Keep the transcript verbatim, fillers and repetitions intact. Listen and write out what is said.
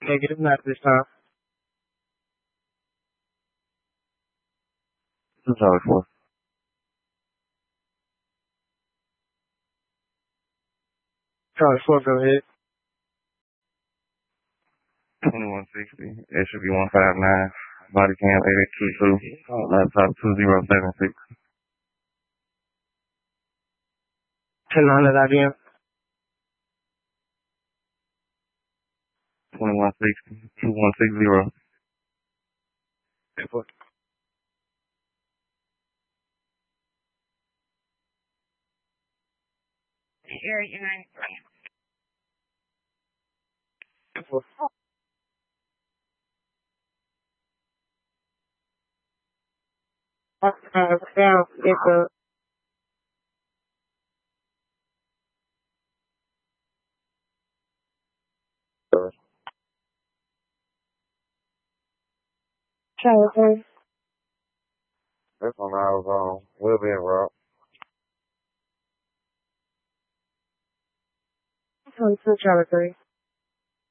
Negative, not this time. This is Charlie four. Charlie four, go ahead. twenty-one sixty. It should be one five nine. Body cam eight eight two two. Laptop two zero seven six. ten hundred I B M. twenty-one sixty. two one six zero. Airport. Area nine. Airport. Uh, down, it's a Charlie three. That's when I was on. We'll be in route. twenty-two, Charlie three.